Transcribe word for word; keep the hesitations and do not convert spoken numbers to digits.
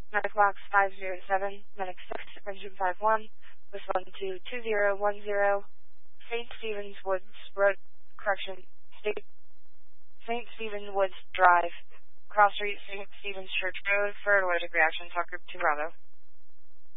Medic box five zero seven, Medic six, engine five one, with one two two zero one zero, Saint Stephen's Woods Road, correction, State, Saint Stephen Woods Drive, Cross Street, Saint Stephen's Church Road, for allergic reaction, talk group two Bravo.